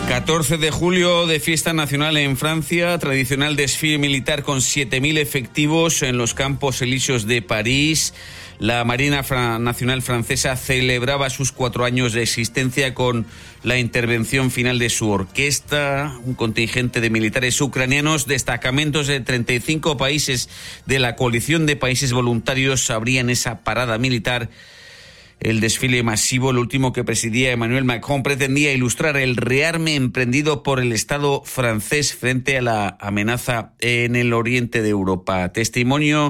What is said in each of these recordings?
14 de julio de fiesta nacional en Francia, tradicional desfile militar con 7.000 efectivos en los Campos Elíseos de París. La Marina Nacional Francesa celebraba sus 4 años de existencia con la intervención final de su orquesta, un contingente de militares ucranianos, destacamentos de 35 países de la coalición de países voluntarios abrían esa parada militar. El desfile masivo, el último que presidía Emmanuel Macron, pretendía ilustrar el rearme emprendido por el Estado francés frente a la amenaza en el oriente de Europa. Testimonio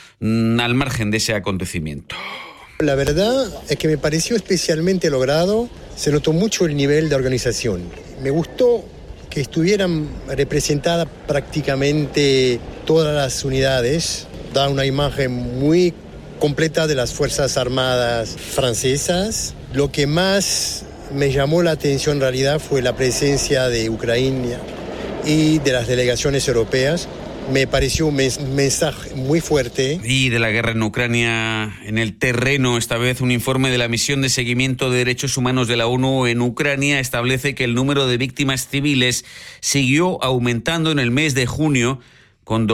al margen de ese acontecimiento. La verdad es que me pareció especialmente logrado, se notó mucho el nivel de organización. Me gustó que estuvieran representadas prácticamente todas las unidades, da una imagen muy completa de las Fuerzas Armadas francesas. Lo que más me llamó la atención en realidad fue la presencia de Ucrania y de las delegaciones europeas. Me pareció un mensaje muy fuerte. Y de la guerra en Ucrania en el terreno, esta vez un informe de la misión de seguimiento de derechos humanos de la ONU en Ucrania establece que el número de víctimas civiles siguió aumentando en el mes de junio, con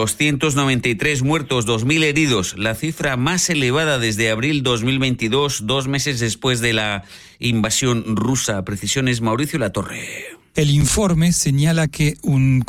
293 muertos, 2.000 heridos, la cifra más elevada desde abril 2022, 2 meses después de la invasión rusa. Precisiones, Mauricio Latorre. El informe señala que un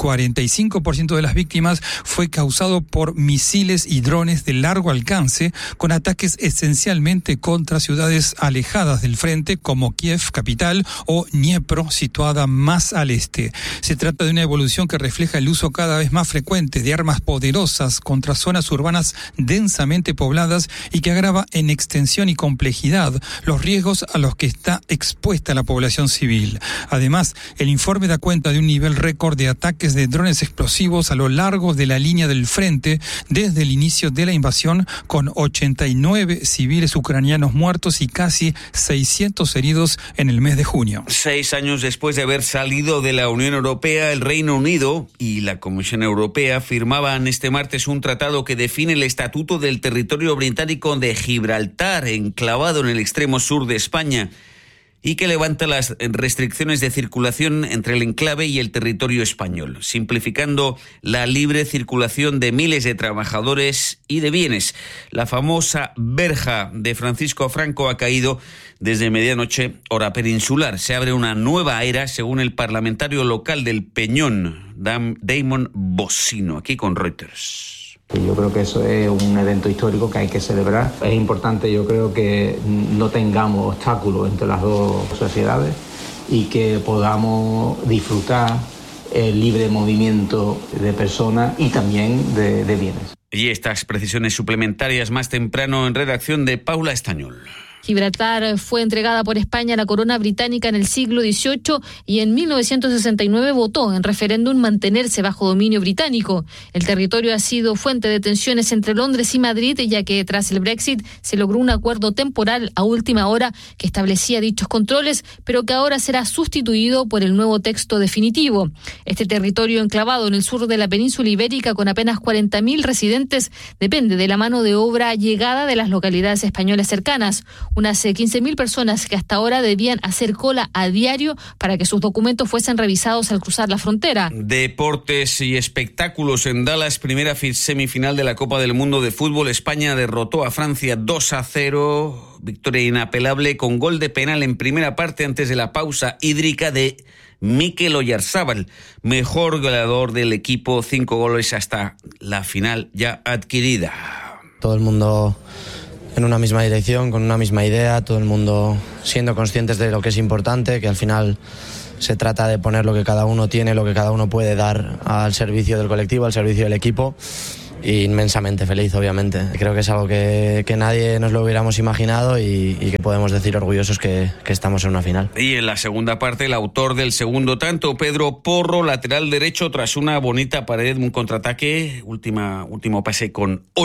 45% de las víctimas fue causado por misiles y drones de largo alcance, con ataques esencialmente contra ciudades alejadas del frente como Kiev, capital, o Dniepro, situada más al este. Se trata de una evolución que refleja el uso cada vez más frecuente de armas poderosas contra zonas urbanas densamente pobladas y que agrava en extensión y complejidad los riesgos a los que está expuesta la población civil. Además, el informe da cuenta de un nivel récord de ataques de drones explosivos a lo largo de la línea del frente desde el inicio de la invasión, con 89 civiles ucranianos muertos y casi 600 heridos en el mes de junio. 6 años después de haber salido de la Unión Europea, el Reino Unido y la Comisión Europea firmaban este martes un tratado que define el estatuto del territorio británico de Gibraltar, enclavado en el extremo sur de España, y que levanta las restricciones de circulación entre el enclave y el territorio español, simplificando la libre circulación de miles de trabajadores y de bienes. La famosa verja de Francisco Franco ha caído desde medianoche, hora peninsular. Se abre una nueva era, según el parlamentario local del Peñón, Damon Bocino, aquí con Reuters. Yo creo que eso es un evento histórico que hay que celebrar. Es importante, yo creo, que no tengamos obstáculos entre las dos sociedades y que podamos disfrutar el libre movimiento de personas y también de bienes. Y estas precisiones suplementarias más temprano en redacción de Paula Estañol. Gibraltar fue entregada por España a la corona británica en el siglo XVIII y en 1969 votó en referéndum mantenerse bajo dominio británico. El territorio ha sido fuente de tensiones entre Londres y Madrid, ya que tras el Brexit se logró un acuerdo temporal a última hora que establecía dichos controles, pero que ahora será sustituido por el nuevo texto definitivo. Este territorio enclavado en el sur de la península ibérica, con apenas 40.000 residentes, depende de la mano de obra llegada de las localidades españolas cercanas. Unas 15.000 personas que hasta ahora debían hacer cola a diario para que sus documentos fuesen revisados al cruzar la frontera. Deportes y espectáculos en Dallas, primera semifinal de la Copa del Mundo de Fútbol. España derrotó a Francia 2-0, victoria inapelable con gol de penal en primera parte antes de la pausa hídrica de Mikel Oyarzábal, mejor goleador del equipo, 5 goles hasta la final ya adquirida. Todo el mundo en una misma dirección, con una misma idea, todo el mundo siendo conscientes de lo que es importante, que al final se trata de poner lo que cada uno tiene, lo que cada uno puede dar al servicio del colectivo, al servicio del equipo. Y inmensamente feliz, obviamente. Creo que es algo que nadie nos lo hubiéramos imaginado y que podemos decir orgullosos que estamos en una final. Y en la segunda parte, el autor del segundo tanto, Pedro Porro, lateral derecho, tras una bonita pared, un contraataque, último pase con